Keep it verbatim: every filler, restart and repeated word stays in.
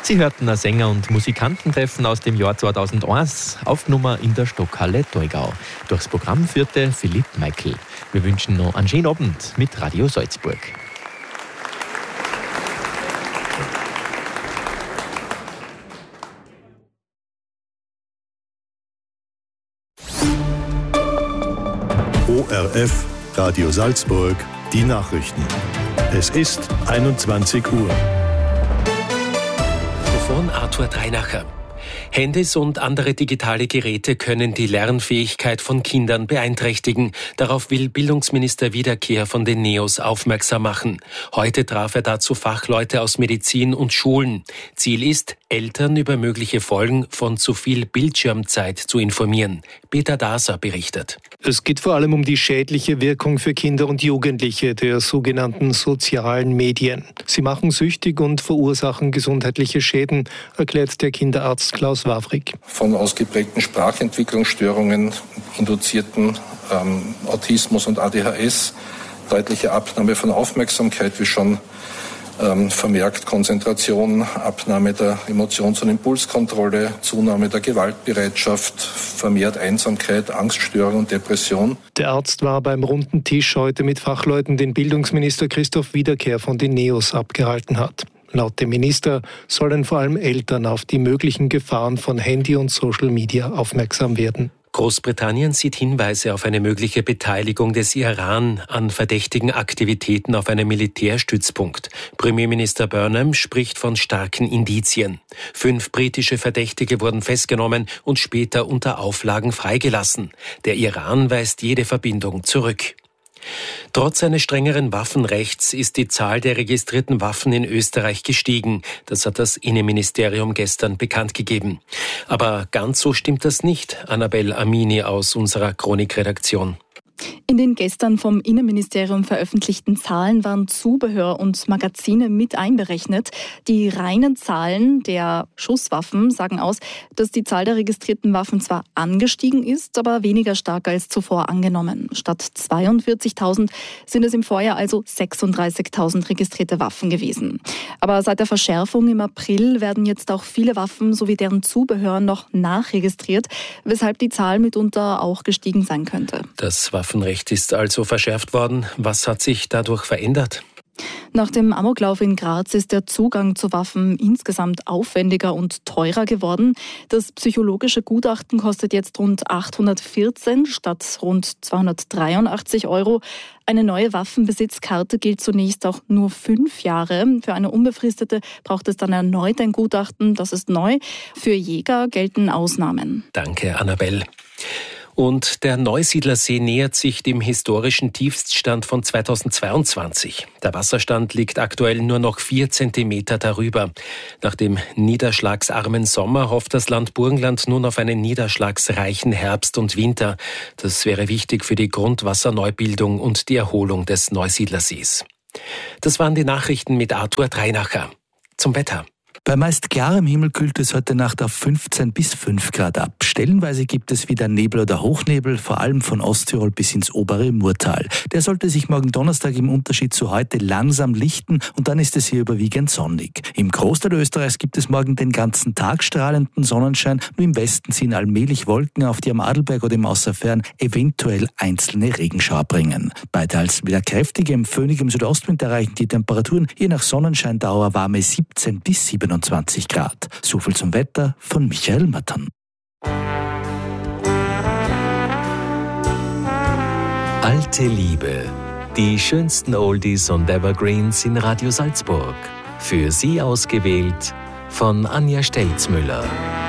Sie hörten ein Sänger- und Musikantentreffen aus dem Jahr zweitausendeins, aufgenommen in der Stockhalle Teugau. Durchs Programm führte Philipp Meikl. Wir wünschen noch einen schönen Abend mit Radio Salzburg. O R F, Radio Salzburg, die Nachrichten. Es ist einundzwanzig Uhr. Von Arthur Dreinacher. Handys und andere digitale Geräte können die Lernfähigkeit von Kindern beeinträchtigen. Darauf will Bildungsminister Wiederkehr von den NEOS aufmerksam machen. Heute traf er dazu Fachleute aus Medizin und Schulen. Ziel ist, Eltern über mögliche Folgen von zu viel Bildschirmzeit zu informieren. Peter Daser berichtet. Es geht vor allem um die schädliche Wirkung für Kinder und Jugendliche der sogenannten sozialen Medien. Sie machen süchtig und verursachen gesundheitliche Schäden, erklärt der Kinderarzt Klaus Wawrig. Von ausgeprägten Sprachentwicklungsstörungen, induzierten ähm, Autismus und A D H S, deutliche Abnahme von Aufmerksamkeit, wie schon ähm, vermerkt Konzentration, Abnahme der Emotions- und Impulskontrolle, Zunahme der Gewaltbereitschaft, vermehrt Einsamkeit, Angststörung und Depression. Der Arzt war beim runden Tisch heute mit Fachleuten, den Bildungsminister Christoph Wiederkehr von den NEOS abgehalten hat. Laut dem Minister sollen vor allem Eltern auf die möglichen Gefahren von Handy und Social Media aufmerksam werden. Großbritannien sieht Hinweise auf eine mögliche Beteiligung des Iran an verdächtigen Aktivitäten auf einem Militärstützpunkt. Premierminister Burnham spricht von starken Indizien. Fünf britische Verdächtige wurden festgenommen und später unter Auflagen freigelassen. Der Iran weist jede Verbindung zurück. Trotz eines strengeren Waffenrechts ist die Zahl der registrierten Waffen in Österreich gestiegen. Das hat das Innenministerium gestern bekannt gegeben. Aber ganz so stimmt das nicht. Annabelle Amini aus unserer Chronikredaktion. In den gestern vom Innenministerium veröffentlichten Zahlen waren Zubehör und Magazine mit einberechnet. Die reinen Zahlen der Schusswaffen sagen aus, dass die Zahl der registrierten Waffen zwar angestiegen ist, aber weniger stark als zuvor angenommen. Statt zweiundvierzigtausend sind es im Vorjahr also sechsunddreißigtausend registrierte Waffen gewesen. Aber seit der Verschärfung im April werden jetzt auch viele Waffen sowie deren Zubehör noch nachregistriert, weshalb die Zahl mitunter auch gestiegen sein könnte. Das Waffenrecht ist also verschärft worden. Was hat sich dadurch verändert? Nach dem Amoklauf in Graz ist der Zugang zu Waffen insgesamt aufwendiger und teurer geworden. Das psychologische Gutachten kostet jetzt rund achthundertvierzehn statt rund zweihundertdreiundachtzig Euro. Eine neue Waffenbesitzkarte gilt zunächst auch nur fünf Jahre. Für eine unbefristete braucht es dann erneut ein Gutachten. Das ist neu. Für Jäger gelten Ausnahmen. Danke, Annabelle. Und der Neusiedlersee nähert sich dem historischen Tiefststand von zweitausendzweiundzwanzig. Der Wasserstand liegt aktuell nur noch vier Zentimeter darüber. Nach dem niederschlagsarmen Sommer hofft das Land Burgenland nun auf einen niederschlagsreichen Herbst und Winter. Das wäre wichtig für die Grundwasserneubildung und die Erholung des Neusiedlersees. Das waren die Nachrichten mit Arthur Dreinacher. Zum Wetter. Bei meist klarem Himmel kühlt es heute Nacht auf fünfzehn bis fünf Grad ab. Stellenweise gibt es wieder Nebel oder Hochnebel, vor allem von Osttirol bis ins obere Murtal. Der sollte sich morgen Donnerstag im Unterschied zu heute langsam lichten und dann ist es hier überwiegend sonnig. Im Großteil Österreichs gibt es morgen den ganzen Tag strahlenden Sonnenschein, nur im Westen ziehen allmählich Wolken auf, die am Adelberg oder im Außerfern eventuell einzelne Regenschauer bringen. Bei teils wieder kräftigem, föhnigem Südostwind erreichen die Temperaturen je nach Sonnenscheindauer warme siebzehn bis siebenundzwanzig Grad. So viel zum Wetter von Michael Mattern. Alte Liebe. Die schönsten Oldies und Evergreens in Radio Salzburg. Für Sie ausgewählt von Anja Stelzmüller.